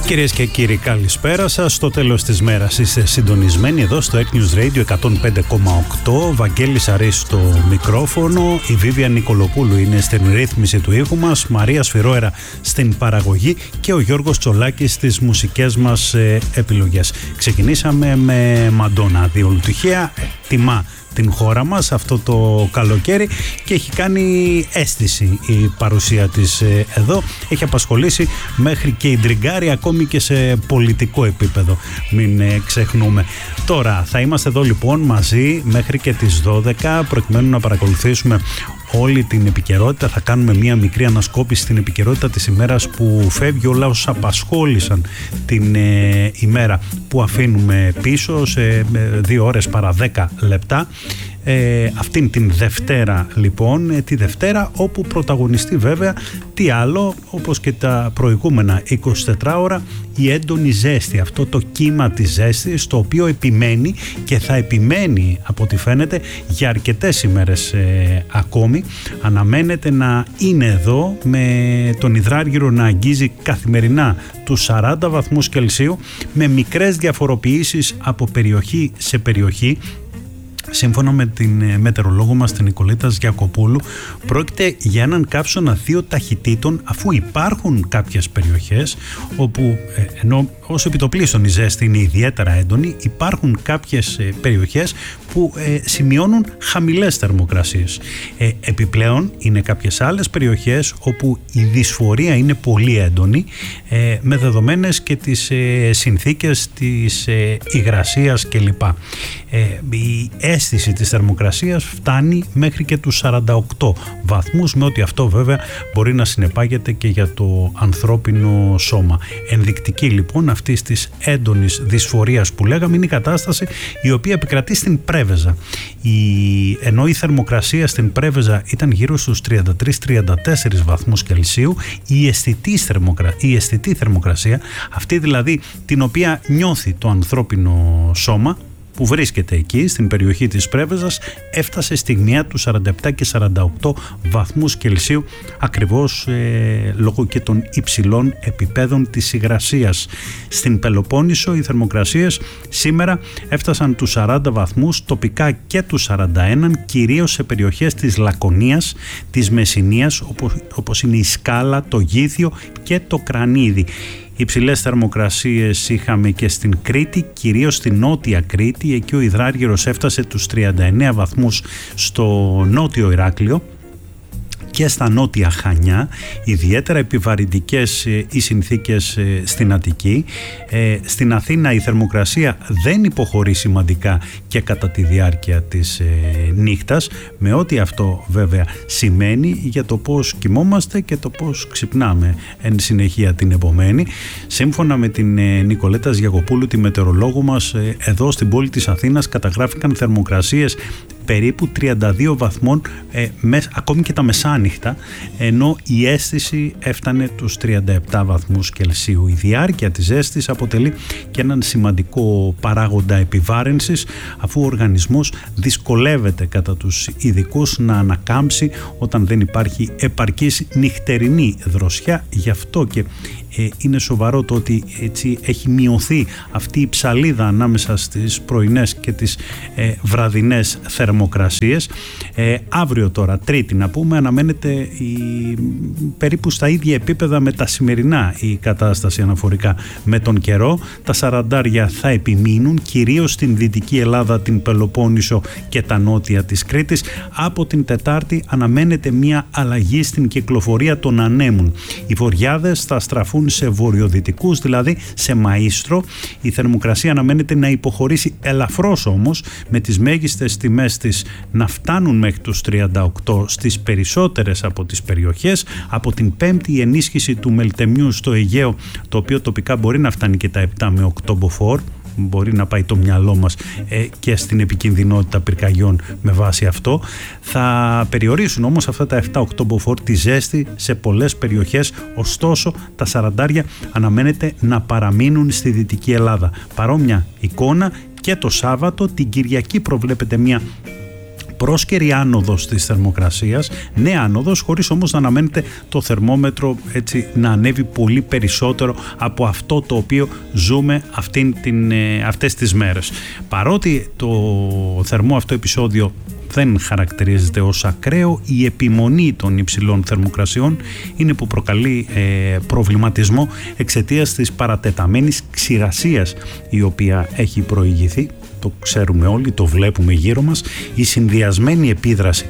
Κυρίες και κύριοι, καλησπέρα σας. Στο τέλος της μέρας είστε συντονισμένοι εδώ στο News Radio 105,8. Βαγγέλης Αρής στο μικρόφωνο, η Βίβια Νικολοπούλου είναι στην ρύθμιση του ήχου μας, Μαρία Σφυρόερα στην παραγωγή και ο Γιώργος Τσολάκης στις μουσικές μας επιλογές. Ξεκινήσαμε με Μαντόνα, διόλου τυχαία, τιμά την χώρα μας αυτό το καλοκαίρι και έχει κάνει αίσθηση η παρουσία της εδώ. Έχει απασχολήσει μέχρι και η ντριγκάρη, ακόμη και σε πολιτικό επίπεδο, μην ξεχνούμε. Τώρα θα είμαστε εδώ λοιπόν μαζί μέχρι και τις 12 προκειμένου να παρακολουθήσουμε όλη την επικαιρότητα. Θα κάνουμε μία μικρή ανασκόπηση στην επικαιρότητα της ημέρας που φεύγει, όλα όσα απασχόλησαν την ημέρα που αφήνουμε πίσω σε 2 ώρες παρά 10 λεπτά. Αυτήν την Δευτέρα λοιπόν, τη Δευτέρα όπου πρωταγωνιστεί βέβαια τι άλλο, όπως και τα προηγούμενα 24 ώρα, η έντονη ζέστη, αυτό το κύμα της ζέστης, το οποίο επιμένει και θα επιμένει από ό,τι φαίνεται για αρκετές ημέρες ακόμη. Αναμένεται να είναι εδώ, με τον υδράργυρο να αγγίζει καθημερινά τους 40 βαθμούς Κελσίου, με μικρές διαφοροποιήσεις από περιοχή σε περιοχή. Σύμφωνα με την μετεωρολόγο μας την Νικολέτα Γιακοπούλου, πρόκειται για έναν καύσωνα 2 ταχυτήτων, αφού υπάρχουν κάποιες περιοχές όπου, ενώ ως επιτοπλίστων η ζέστη είναι ιδιαίτερα έντονη, υπάρχουν κάποιες περιοχές που σημειώνουν χαμηλές θερμοκρασίες. Επιπλέον είναι κάποιες άλλες περιοχές όπου η δυσφορία είναι πολύ έντονη, με δεδομένες και τις συνθήκες της υγρασίας κλπ. Η αίσθηση της θερμοκρασίας φτάνει μέχρι και τους 48 βαθμούς, με ό,τι αυτό βέβαια μπορεί να συνεπάγεται και για το ανθρώπινο σώμα. Ενδεικτική λοιπόν αυτής της έντονης δυσφορίας που λέγαμε είναι η κατάσταση η οποία επικρατεί στην Πρέβεζα. Ενώ η θερμοκρασία στην Πρέβεζα ήταν γύρω στους 33-34 βαθμούς Κελσίου, η αισθητή θερμοκρασία, αυτή δηλαδή την οποία νιώθει το ανθρώπινο σώμα, που βρίσκεται εκεί στην περιοχή της Πρέβεζας, έφτασε στιγμιαία του 47 και 48 βαθμούς Κελσίου, ακριβώς λόγω και των υψηλών επιπέδων της υγρασίας. Στην Πελοπόννησο οι θερμοκρασίες σήμερα έφτασαν τους 40 βαθμούς, τοπικά και τους 41, κυρίως σε περιοχές της Λακωνίας, της Μεσσηνίας, όπως είναι η Σκάλα, το Γήθιο και το Κρανίδι. Υψηλές θερμοκρασίες είχαμε και στην Κρήτη, κυρίως στην νότια Κρήτη. Εκεί ο υδράργυρος έφτασε τους 39 βαθμούς στο νότιο Ηράκλειο και στα νότια Χανιά. Ιδιαίτερα επιβαρυντικές οι συνθήκες στην Αττική. Στην Αθήνα η θερμοκρασία δεν υποχωρεί σημαντικά και κατά τη διάρκεια της νύχτας, με ό,τι αυτό βέβαια σημαίνει για το πώς κοιμόμαστε και το πώς ξυπνάμε εν συνεχεία την επομένη. Σύμφωνα με την Νικολέτα Γιακοπούλου, τη μετεωρολόγο μας, εδώ στην πόλη της Αθήνας καταγράφηκαν θερμοκρασίες περίπου 32 βαθμών ακόμη και τα μεσάνυχτα, ενώ η αίσθηση έφτανε τους 37 βαθμούς Κελσίου. Η διάρκεια της αίσθησης αποτελεί και έναν σημαντικό παράγοντα επιβάρυνσης, αφού ο οργανισμός δυσκολεύεται κατά τους ειδικούς να ανακάμψει όταν δεν υπάρχει επαρκής νυχτερινή δροσιά. Γι' αυτό και είναι σοβαρό το ότι έτσι έχει μειωθεί αυτή η ψαλίδα ανάμεσα στις πρωινές και τις βραδινές θερμοκρασίες. Αύριο τώρα, Τρίτη να πούμε, αναμένεται περίπου στα ίδια επίπεδα με τα σημερινά η κατάσταση αναφορικά με τον καιρό. Τα 40 θα επιμείνουν κυρίως στην Δυτική Ελλάδα, την Πελοπόννησο και τα νότια της Κρήτης. Από την Τετάρτη αναμένεται μια αλλαγή στην κυκλοφορία των ανέμων. Οι βοριάδες θα στραφούν σε βορειοδυτικούς, δηλαδή σε Μαΐστρο. Η θερμοκρασία αναμένεται να υποχωρήσει ελαφρώς όμως, με τις μέγιστες τιμές της να φτάνουν μέχρι τους 38 στις περισσότερες από τις περιοχές. Από την Πέμπτη η ενίσχυση του μελτεμιού στο Αιγαίο, το οποίο τοπικά μπορεί να φτάνει και τα 7 με 8 μποφόρ, μπορεί να πάει το μυαλό μας και στην επικινδυνότητα πυρκαγιών με βάση αυτό. Θα περιορίσουν όμως αυτά τα 7-8 μποφόρ τη ζέστη σε πολλές περιοχές, ωστόσο τα 40 αναμένεται να παραμείνουν στη Δυτική Ελλάδα. Παρόμοια εικόνα και το Σάββατο. Την Κυριακή προβλέπεται μια πρόσκαιρη άνοδος της θερμοκρασίας, νέα άνοδος, χωρίς όμως να αναμένεται το θερμόμετρο έτσι να ανέβει πολύ περισσότερο από αυτό το οποίο ζούμε αυτές τις μέρες. Παρότι το θερμό αυτό επεισόδιο δεν χαρακτηρίζεται ως ακραίο, η επιμονή των υψηλών θερμοκρασιών είναι που προκαλεί προβληματισμό εξαιτίας της παρατεταμένης ξηρασίας η οποία έχει προηγηθεί. Το ξέρουμε όλοι, το βλέπουμε γύρω μας. Η συνδυασμένη επίδραση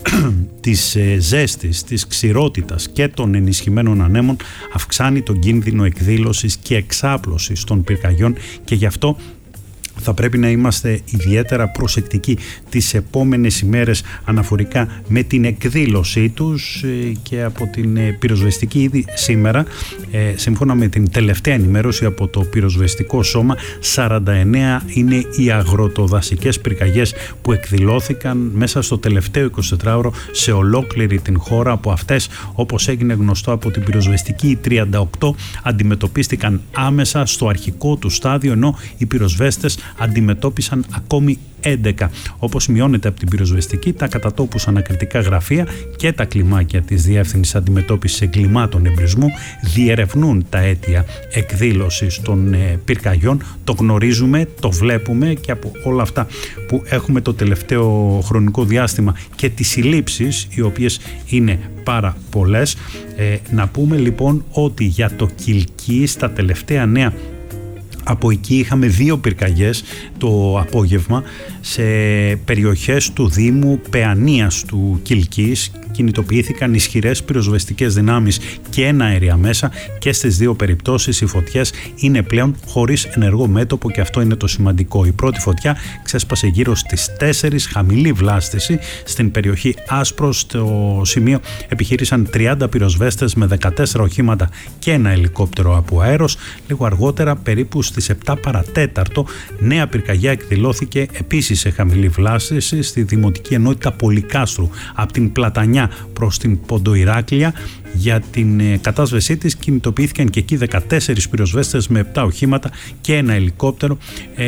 της ζέστης, της ξηρότητας και των ενισχυμένων ανέμων αυξάνει τον κίνδυνο εκδήλωσης και εξάπλωσης των πυρκαγιών, και γι' αυτό θα πρέπει να είμαστε ιδιαίτερα προσεκτικοί τις επόμενες ημέρες αναφορικά με την εκδήλωσή τους, και από την πυροσβεστική ήδη σήμερα, σύμφωνα με την τελευταία ενημέρωση από το πυροσβεστικό σώμα, 49 είναι οι αγροτοδασικές πυρκαγιές που εκδηλώθηκαν μέσα στο τελευταίο 24ωρο σε ολόκληρη την χώρα. Από αυτές, όπως έγινε γνωστό από την πυροσβεστική, οι 38 αντιμετωπίστηκαν άμεσα στο αρχικό του στάδιο, ενώ οι πυροσβέστες αντιμετώπισαν ακόμη 11. Όπως μειώνεται από την πυροσβεστική, τα κατατόπους ανακριτικά γραφεία και τα κλιμάκια της Διεύθυνσης Αντιμετώπισης Εγκλημάτων Εμπρισμού διερευνούν τα αίτια εκδήλωσης των πυρκαγιών. Το γνωρίζουμε, το βλέπουμε και από όλα αυτά που έχουμε το τελευταίο χρονικό διάστημα και τις συλλήψεις, οι οποίες είναι πάρα πολλές. Να πούμε λοιπόν ότι για το Κιλκί, στα τελευταία νέα από εκεί, είχαμε 2 πυρκαγιές το απόγευμα σε περιοχές του Δήμου Παιανίας του Κιλκής. Κινητοποιήθηκαν ισχυρές πυροσβεστικές δυνάμεις και ένα αέρια μέσα, και στις 2 περιπτώσεις οι φωτιές είναι πλέον χωρίς ενεργό μέτωπο, και αυτό είναι το σημαντικό. Η πρώτη φωτιά ξέσπασε γύρω στις 4, χαμηλή βλάστηση, στην περιοχή Άσπρος. Στο σημείο επιχείρησαν 30 πυροσβέστες με 14 οχήματα και ένα ελικόπτερο από αέρος. Λίγο αργότερα, περίπου στις 7 παρατέταρτο, νέα πυρκαγιά εκδηλώθηκε επίσης σε χαμηλή βλάστηση στη Δημοτική Ενότητα Πολυκάστρου, από την Πλατανιά προς την Ποντοϊράκλεια. Για την κατάσβεσή της κινητοποιήθηκαν και εκεί 14 πυροσβέστες με 7 οχήματα και ένα ελικόπτερο.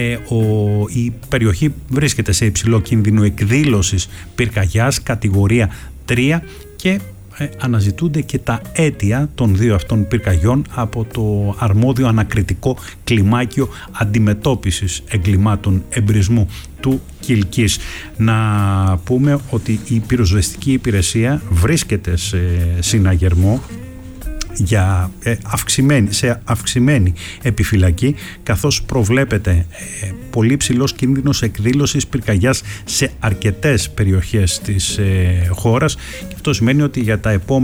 Η περιοχή βρίσκεται σε υψηλό κίνδυνο εκδήλωσης πυρκαγιάς κατηγορία 3 και αναζητούνται και τα αίτια των 2 αυτών πυρκαγιών από το αρμόδιο ανακριτικό κλιμάκιο αντιμετώπισης εγκλημάτων εμπρισμού του Κιλκής. Να πούμε ότι η πυροσβεστική υπηρεσία βρίσκεται σε συναγερμό για αυξημένη επιφυλακή, καθώς προβλέπεται πολύ ψηλός κίνδυνος εκδήλωσης πυρκαγιάς σε αρκετές περιοχές της χώρας, και αυτό σημαίνει ότι για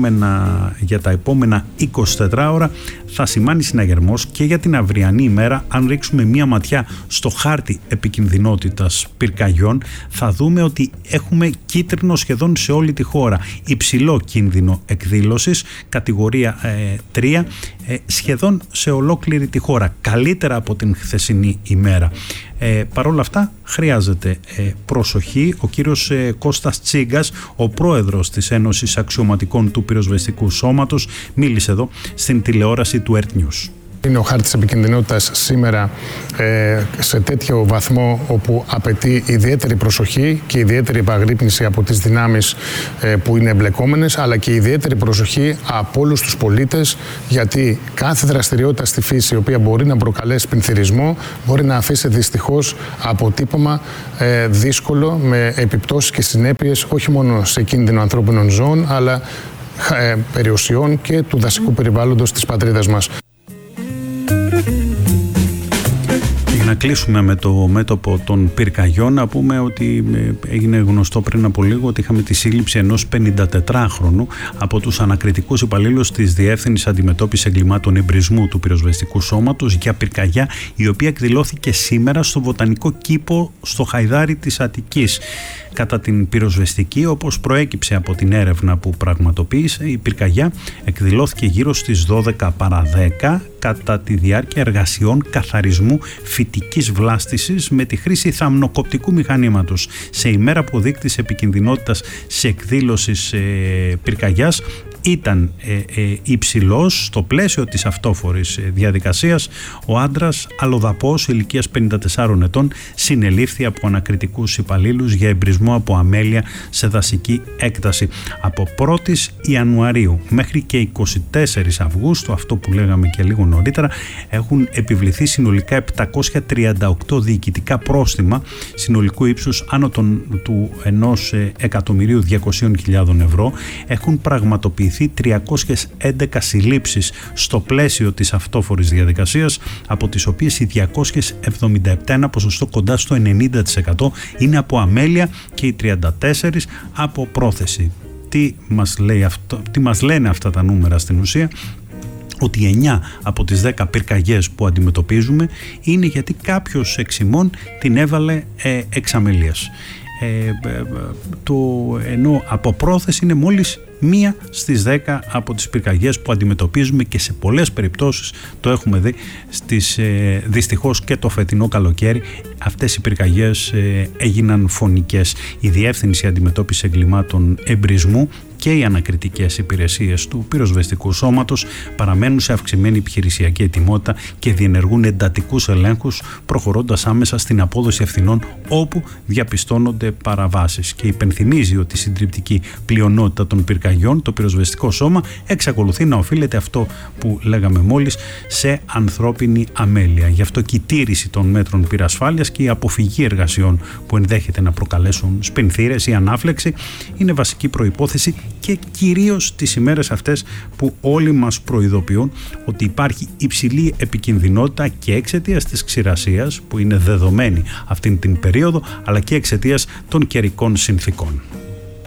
τα επόμενα 24 ώρα θα σημάνει συναγερμός και για την αυριανή ημέρα. Αν ρίξουμε μία ματιά στο χάρτη επικινδυνότητας πυρκαγιών, θα δούμε ότι έχουμε κίτρινο σχεδόν σε όλη τη χώρα. Υψηλό κίνδυνο εκδήλωσης, κατηγορία 3, σχεδόν σε ολόκληρη τη χώρα, καλύτερα από την χθεσινή ημέρα. Παρ' όλα αυτά χρειάζεται προσοχή. Ο κύριος Κώστας Τσίγκας, ο πρόεδρος της Ένωσης Αξιωματικών του Πυροσβεστικού Σώματος, μίλησε εδώ στην τηλεόραση του Earth News. Είναι ο χάρτης επικινδυνότητας σήμερα σε τέτοιο βαθμό όπου απαιτεί ιδιαίτερη προσοχή και ιδιαίτερη επαγρύπνηση από τις δυνάμεις που είναι εμπλεκόμενες, αλλά και ιδιαίτερη προσοχή από όλους τους πολίτες, γιατί κάθε δραστηριότητα στη φύση η οποία μπορεί να προκαλέσει πενθυρισμό μπορεί να αφήσει δυστυχώς αποτύπωμα δύσκολο, με επιπτώσεις και συνέπειες όχι μόνο σε κίνδυνο ανθρώπινων ζώων, αλλά περιουσιών και του δασικού περιβάλλοντος της πατρίδας μας. Για να κλείσουμε με το μέτωπο των πυρκαγιών, να πούμε ότι έγινε γνωστό πριν από λίγο ότι είχαμε τη σύλληψη ενός 54χρονου από τους ανακριτικούς υπαλλήλους της Διεύθυνσης Αντιμετώπισης Εγκλημάτων Εμπρισμού του Πυροσβεστικού Σώματος για πυρκαγιά, η οποία εκδηλώθηκε σήμερα στο Βοτανικό Κήπο στο Χαϊδάρι της Αττικής. Κατά την πυροσβεστική, όπως προέκυψε από την έρευνα που πραγματοποίησε, η πυρκαγιά εκδηλώθηκε γύρω στις 12 παρά 10 κατά τη διάρκεια εργασιών καθαρισμού φυτικής βλάστησης με τη χρήση θαμνοκοπτικού μηχανήματος. Σε ημέρα που ο δείκτης επικινδυνότητας σε εκδήλωση πυρκαγιάς ήταν υψηλός. Στο πλαίσιο της αυτόφορης διαδικασίας, ο άντρας αλλοδαπός ηλικίας 54 ετών συνελήφθη από ανακριτικούς υπαλλήλους για εμπρισμό από αμέλεια σε δασική έκταση. Από 1η Ιανουαρίου μέχρι και 24 Αυγούστου, αυτό που λέγαμε και λίγο νωρίτερα, έχουν επιβληθεί συνολικά 738 διοικητικά πρόστιμα συνολικού ύψους άνω του 1.200.000 ευρώ. Έχουν πραγματοποιηθεί 311 συλλήψεις στο πλαίσιο της αυτόφορης διαδικασίας, από τις οποίες οι 277, ένα ποσοστό κοντά στο 90%, είναι από αμέλεια και οι 34 από πρόθεση. Τι μας λένε αυτά τα νούμερα στην ουσία? Ότι 9 από τις 10 πυρκαγιές που αντιμετωπίζουμε είναι γιατί κάποιος εξ ημών την έβαλε εξ αμελίας. Ενώ από πρόθεση είναι μόλις 1 στις 10 από τις πυρκαγιές που αντιμετωπίζουμε, και σε πολλές περιπτώσεις το έχουμε δει δυστυχώς και το φετινό καλοκαίρι. Αυτές οι πυρκαγιές έγιναν φωνικές. Η Διεύθυνση Αντιμετώπισης Εγκλημάτων Εμπρισμού και οι ανακριτικές υπηρεσίες του πυροσβεστικού σώματος παραμένουν σε αυξημένη επιχειρησιακή ετοιμότητα και διενεργούν εντατικούς ελέγχους, προχωρώντας άμεσα στην απόδοση ευθυνών όπου διαπιστώνονται παραβάσεις. Και υπενθυμίζει ότι η συντριπτική πλειονότητα των πυρκαγιών, το πυροσβεστικό σώμα εξακολουθεί να οφείλεται, αυτό που λέγαμε μόλις, σε ανθρώπινη αμέλεια. Γι' αυτό και η τήρηση των μέτρων πυρασφάλειας και η αποφυγή εργασιών που ενδέχεται να προκαλέσουν σπινθήρες ή ανάφλεξη είναι βασική προϋπόθεση, και κυρίως τις ημέρες αυτές που όλοι μας προειδοποιούν ότι υπάρχει υψηλή επικινδυνότητα και εξαιτίας της ξηρασίας που είναι δεδομένη αυτήν την περίοδο, αλλά και εξαιτίας των καιρικών συνθήκων.